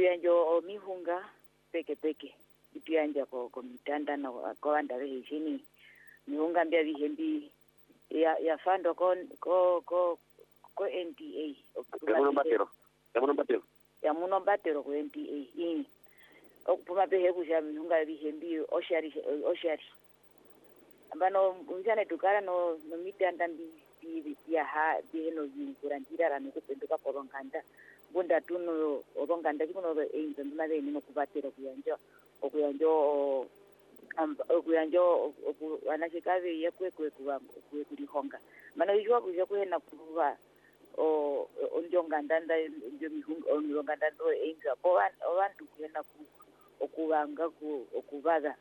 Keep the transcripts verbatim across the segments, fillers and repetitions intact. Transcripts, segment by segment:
ituyanjo mihunga peke peke ituyanja ko komitanda na ko anda vehishini mihunga mbia vihembi ya ya fando ko ko ko ko N T A ya muno batero ya muno batero ya muno batero ko N T A i okupuma behe kusha mihunga vihembi oshari oshari ambano unjane tukara no no mitanda mbi ya ha biheno vinkurantira rano kupenduka poronganda bunda tuno oronganda kuno einzo ndimave nino kubatira kuyanja okuyanjo okuyanjo anachikave yekwekwe kuva kulihonga mana ijwa kuja kuhena kuva o onjonganda nda ndio mihunga onjonganda ndo einzo ko abantu kuhena ku okuvanga ku okuvaga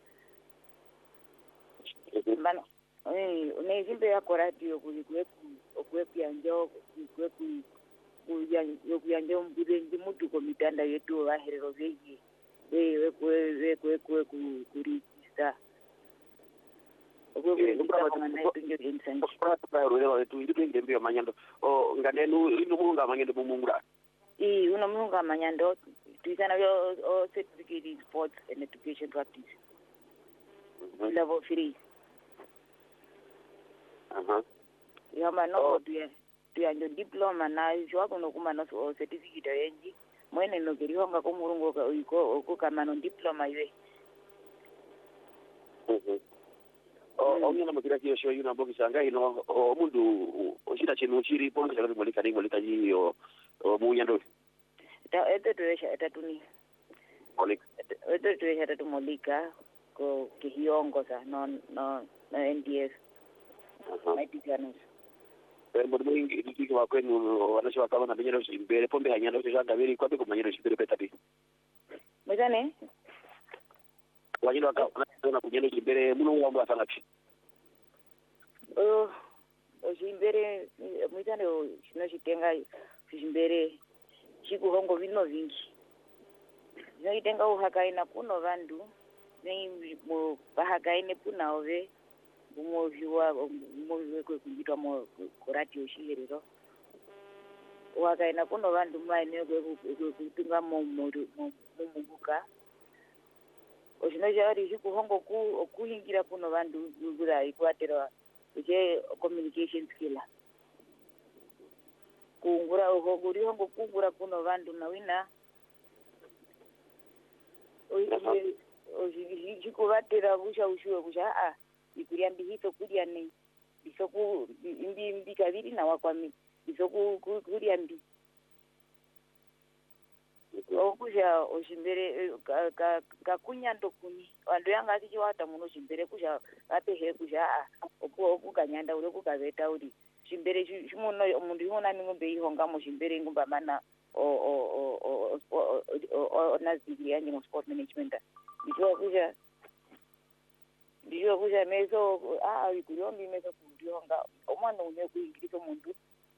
mana eh unezimbe yako radio kulikweku okwepyanjo kweku kuyanjo kuyanjo mbudenji mutu ko mitanda yetu waherero veji wewe kwe kwe kwe kurista okwe ngomba na tunjo insanje kwa rwele tu ndi ngembe manyando o ngadenu ino munga manyando mumungura i uno munga manyando tuisana yo certificate in sports and education practice level three. Aha. Yama no tuya tuya ndio diploma na jwa kuno kuma no certificate yenji mwene no kirihonga ko murungo ka uko ko kama no diploma iwe. Mhm. O onyana mukira kiyo sho yuna bogi sanga ino o mundu oshita chinu chiri ponga kala molika ni molika ji o munyando. Ta eto tuesha etatuni. Molika. Eto tuesha tatu molika ko kihiongo sa no no no N D S. Maitiganos. Pero por muy difícil va kwenu wanasho wakawa na benyero imbere pombe hanyanda ucho janga beri kwabe kumanyero shibere petati. Mezane? Wanyiro wakawa na kunyero imbere muno wambo afanachi. Oh, ojimbere mezane o shino shitenga shimbere shikuhongo vino vingi. Zino itenga uhakaina kuno vandu nei mo bahakaine puna ove umoviwa umoviwe kwekujitwa mo kurati oshirero wakaina kuno vandu maine kwekutunga mo mumubuka oshinoshari shikuhongo ku okuhingira kuno vandu kura ikwatera je communication skill kungura ohoguri hongo kungura kuno vandu na wina oje oje shikuvatera busha ushuwe busha a ikuria mbihito kuria ne bisoku imbi imbi kabiri na wakwami bisoku kuria mbi okuja oshimbere ka ka, ka kunyando kuni vandu yanga achiwata muno shimbere kuja apehe kuja oku okukanyanda uri kukaveta uri shimbere shimuno mundu yona ningombe ihonga mo shimbere ngomba mana o o o o o nazigiri yanyi mo sport management ndiyo kuja ndiyo kuja meso ah ikuyombi meso kudionga omwana une kuingirizo mundu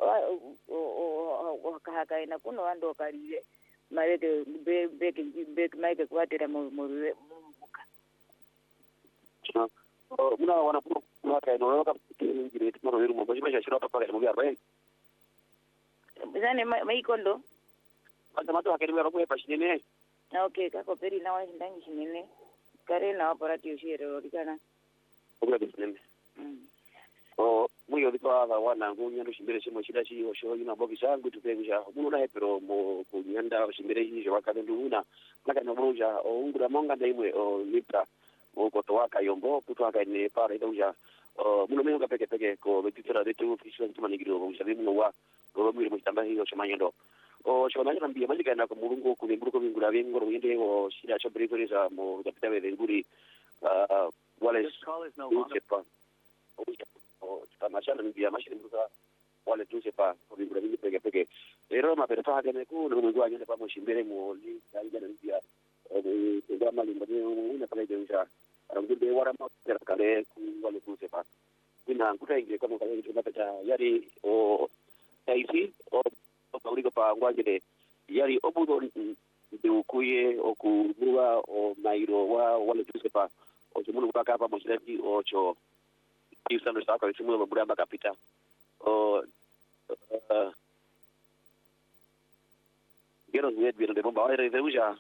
o kahakaina kuno wando kariwe maede be be be maike kwatera mu mu muka oh muna wana puro mwaka ino ka ingire tumo ro mo baje baje shiro papa ka mo bia bae zane mai kondo ata mato hakeri ro ko pashine na okay kako peri na wa ndangi shinene kare na operati ushiro dikana obra bisene mm o muyo dikwa wana ngunya ndo shimbere shimo shida shi osho yuna bogi sangu tupenja muno na hepero mo kunyanda shimbere hi je wakade nduna naka no broja o ungura monga ndaimwe o lipra o kotoaka yombo kutwaka ne para idoja o muno menga peke peke ko betitera de tu fisho ntumanigiro bo shabi muno wa ro mwiri mutamba hiyo chamanyendo o shona nyambia malika na ko murungo ku nguru bingura bingoro yende o shida cho brigoriza mo kapita be nguri uh wale sepa o tamashana mbia mashini mbuka wale tu sepa ko bingura bingi peke peke ero ma pero fa ne ku no ngwa nyane pa mo shimbere mo li yanga mbia o ndio mali mbio una pale deja ngumbe wara ma kale ku wale tu sepa kuna kuta inge kama kale tunapata yari o taisi o paulika pa ngwajede yari obudo de ukuye okubua o mairo wa wale tusepa o tumuno kaka hapa mshiriki o cho kisando saka tumuno mabura kapita o gero zed biro de bomba ere deuja